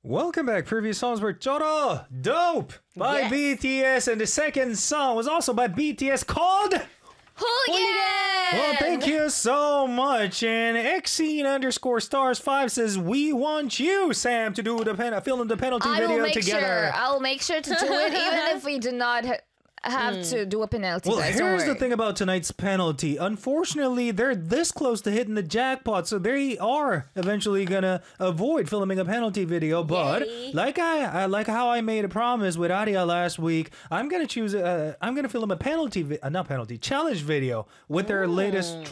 Welcome back. Previous songs were Choro Dope by Yes. BTS, and the second song was also by BTS called Hooligan! Well, thank you so much. And Xene_stars5 says, we want you, Sam, to do the film the penalty video together. I'll make sure to do it, even if we do not have to do a penalty. Well, guys, here's don't the worry. thing about tonight's penalty. Unfortunately, they're this close to hitting the jackpot, so they are eventually gonna avoid filming a penalty video. But Yay. like how I made a promise with Aria last week, I'm gonna choose. I'm gonna film a challenge video with their latest